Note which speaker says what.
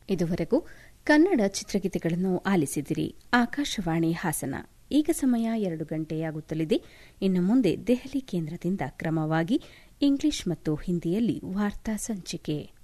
Speaker 1: ಇದುವರೆಗೂ ಕನ್ನಡ ಚಿತ್ರಗೀತೆಗಳನ್ನು ಆಲಿಸಿದಿರಿ. ಆಕಾಶವಾಣಿ ಹಾಸನ. ಈಗ ಸಮಯ 2 ಗಂಟೆಯಾಗುತ್ತಲಿದೆ. ಇನ್ನು ಮುಂದೆ ದೆಹಲಿ ಕೇಂದ್ರದಿಂದ ಕ್ರಮವಾಗಿ ಇಂಗ್ಲಿಷ್ ಮತ್ತು ಹಿಂದಿಯಲ್ಲಿ ವಾರ್ತಾ ಸಂಚಿಕೆ.